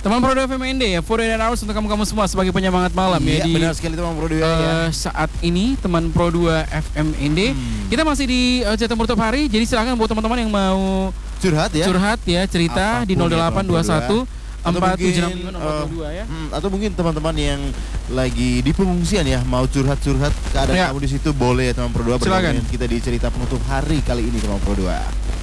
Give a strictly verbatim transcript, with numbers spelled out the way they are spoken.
Teman Pro dua F M N D ya, empat puluh delapan hours untuk kamu-kamu semua sebagai penyemangat malam iya, ya di benar sekali teman Pro dua uh, ya. saat ini teman Pro dua F M N D. Hmm. Kita masih di uh, Jateng Penutup Hari, jadi silakan buat teman-teman yang mau curhat ya. Curhat ya, cerita apapun di nol delapan dua satu empat tujuh enam lima nol dua ya. Hmm, atau mungkin teman-teman yang lagi di pengungsian ya, mau curhat-curhat keadaan ya. Kamu di situ boleh ya teman Pro dua. Silakan. Kita di cerita penutup hari kali ini teman Pro dua.